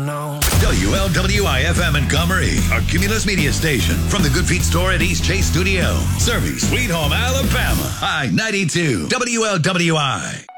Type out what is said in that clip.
No. WLWI-FM Montgomery, our Cumulus media station. From the Good Feet store at East Chase Studio. Serving Sweet Home, Alabama. I-92. WLWI.